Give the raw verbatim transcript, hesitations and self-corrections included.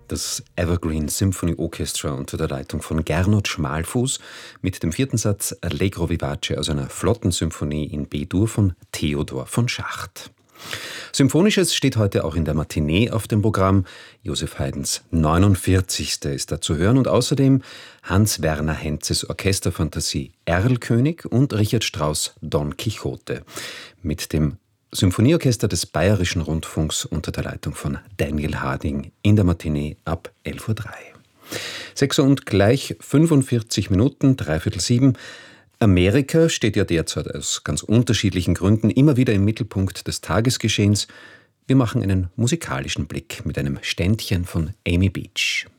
Das Evergreen Symphony Orchestra unter der Leitung von Gernot Schmalfuß mit dem vierten Satz Allegro vivace aus einer Flottensymphonie in B-Dur von Theodor von Schacht. Symphonisches steht heute auch in der Matinee auf dem Programm. Joseph Haydns neunundvierzigste ist da zu hören und außerdem Hans-Werner Henzes Orchesterfantasie Erlkönig und Richard Strauss Don Quixote mit dem Symphonieorchester des Bayerischen Rundfunks unter der Leitung von Daniel Harding in der Matinee ab elf Uhr drei. sechs Uhr und gleich fünfundvierzig Minuten, dreiviertel sieben. Amerika steht ja derzeit aus ganz unterschiedlichen Gründen immer wieder im Mittelpunkt des Tagesgeschehens. Wir machen einen musikalischen Blick mit einem Ständchen von Amy Beach.